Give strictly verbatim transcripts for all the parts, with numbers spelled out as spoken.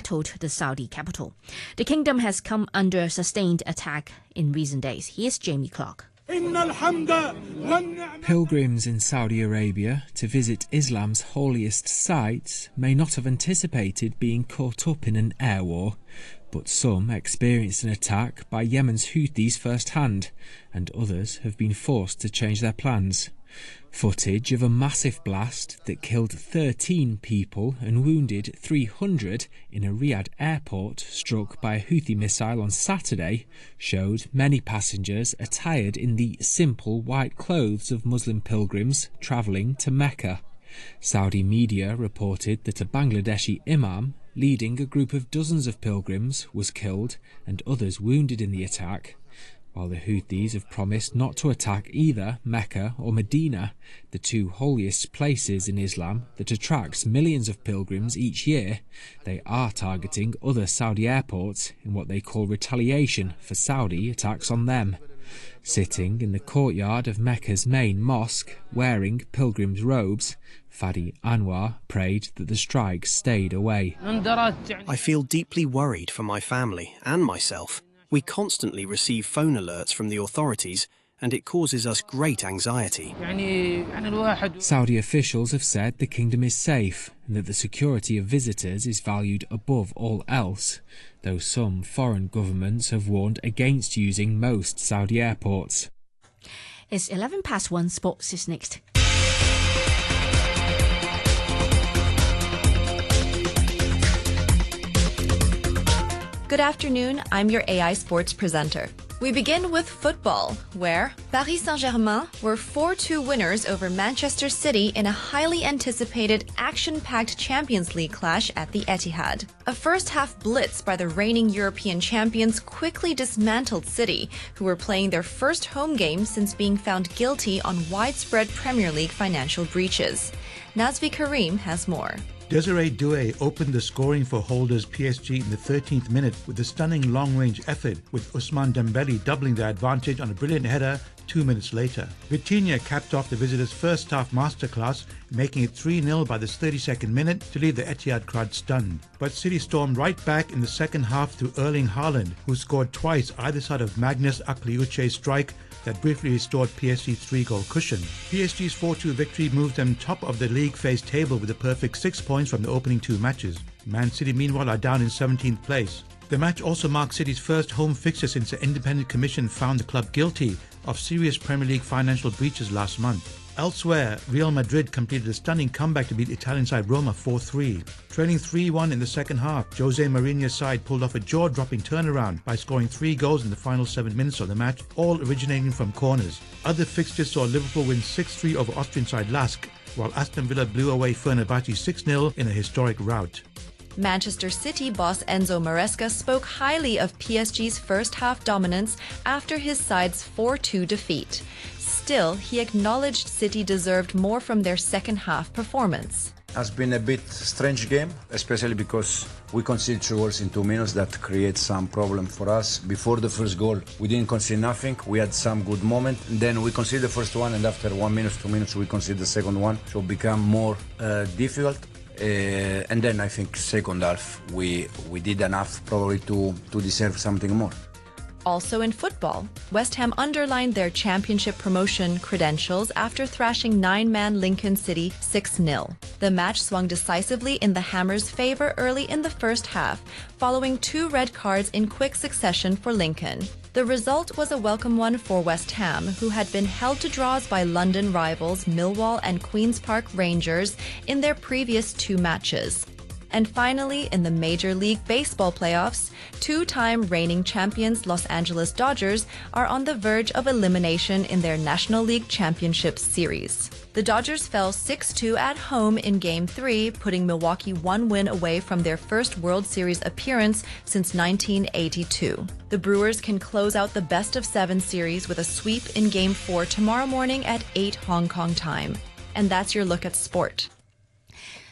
rattled the Saudi capital. The kingdom has come under sustained attack in recent days. Here's Jamie Clark. Pilgrims in Saudi Arabia to visit Islam's holiest sites may not have anticipated being caught up in an air war, but some experienced an attack by Yemen's Houthis firsthand, and others have been forced to change their plans. Footage of a massive blast that killed thirteen people and wounded three hundred in a Riyadh airport struck by a Houthi missile on Saturday showed many passengers attired in the simple white clothes of Muslim pilgrims travelling to Mecca. Saudi media reported that a Bangladeshi imam leading a group of dozens of pilgrims was killed and others wounded in the attack. While the Houthis have promised not to attack either Mecca or Medina, the two holiest places in Islam that attracts millions of pilgrims each year, they are targeting other Saudi airports in what they call retaliation for Saudi attacks on them. Sitting in the courtyard of Mecca's main mosque, wearing pilgrims' robes, Fadi Anwar prayed that the strike stayed away. I feel deeply worried for my family and myself. We constantly receive phone alerts from the authorities, and it causes us great anxiety. Saudi officials have said the kingdom is safe and that the security of visitors is valued above all else, though some foreign governments have warned against using most Saudi airports. It's eleven past one. Sports is next. Good afternoon, I'm your A I Sports presenter. We begin with football, where Paris Saint-Germain were four two winners over Manchester City in a highly anticipated, action-packed Champions League clash at the Etihad. A first-half blitz by the reigning European champions quickly dismantled City, who were playing their first home game since being found guilty on widespread Premier League financial breaches. Nazvi Karim has more. Desiree Doué opened the scoring for holders P S G in the thirteenth minute with a stunning long-range effort, with Ousmane Dembele doubling their advantage on a brilliant header two minutes later. Vitinha capped off the visitors' first-half masterclass, making it three nil by the thirty-second minute to leave the Etihad crowd stunned. But City stormed right back in the second half through Erling Haaland, who scored twice either side of Magnus Akliuche's strike that briefly restored P S G's three-goal cushion. P S G's four two victory moved them top of the league phase table with a perfect six points from the opening two matches. Man City, meanwhile, are down in seventeenth place. The match also marks City's first home fixture since the independent commission found the club guilty of serious Premier League financial breaches last month. Elsewhere, Real Madrid completed a stunning comeback to beat Italian side Roma four three. Trailing three one in the second half, Jose Mourinho's side pulled off a jaw-dropping turnaround by scoring three goals in the final seven minutes of the match, all originating from corners. Other fixtures saw Liverpool win six three over Austrian side Lask, while Aston Villa blew away Fenerbahce six nil in a historic rout. Manchester City boss Enzo Maresca spoke highly of P S G's first-half dominance after his side's four two defeat. Still, he acknowledged City deserved more from their second-half performance. It has been a bit strange game, especially because we conceded two goals in two minutes that creates some problem for us. Before the first goal, we didn't concede nothing. We had some good moment. And then we conceded the first one, and after one minute, two minutes, we conceded the second one. So it became more uh, difficult. Uh, and then I think second half, we, we did enough probably to, to deserve something more. Also in football, West Ham underlined their championship promotion credentials after thrashing nine-man Lincoln City six nil. The match swung decisively in the Hammers' favor early in the first half, following two red cards in quick succession for Lincoln. The result was a welcome one for West Ham, who had been held to draws by London rivals Millwall and Queen's Park Rangers in their previous two matches. And finally, in the Major League Baseball playoffs, two-time reigning champions Los Angeles Dodgers are on the verge of elimination in their National League Championship Series. The Dodgers fell six two at home in Game three, putting Milwaukee one win away from their first World Series appearance since nineteen eighty-two. The Brewers can close out the best-of-seven series with a sweep in Game four tomorrow morning at eight Hong Kong time. And that's your look at sport.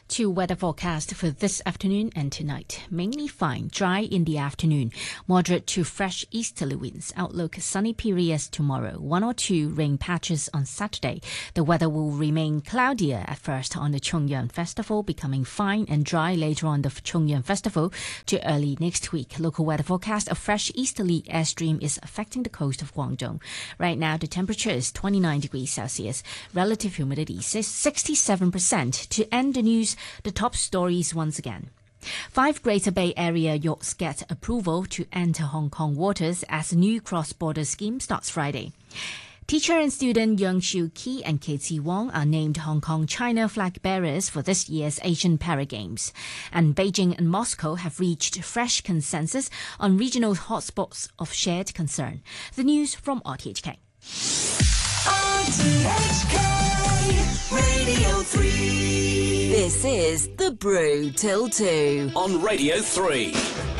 To weather forecast for this afternoon and tonight. Mainly fine, dry in the afternoon. Moderate to fresh easterly winds. Outlook sunny periods tomorrow. One or two rain patches on Saturday. The weather will remain cloudier at first on the Chongyuan Festival, becoming fine and dry later on the Chongyuan Festival to early next week. Local weather forecast: a fresh easterly airstream is affecting the coast of Guangdong. Right now, the temperature is twenty-nine degrees Celsius. Relative humidity is sixty-seven percent. To end the news, the top stories once again. Five Greater Bay Area yachts get approval to enter Hong Kong waters as a new cross-border scheme starts Friday. Teacher and student Yang Xiu Qi and Katie Wong are named Hong Kong China flag bearers for this year's Asian Para Games. And Beijing and Moscow have reached fresh consensus on regional hotspots of shared concern. The news from R T H K. R T H K Radio three. This is The Brew Till two on Radio three.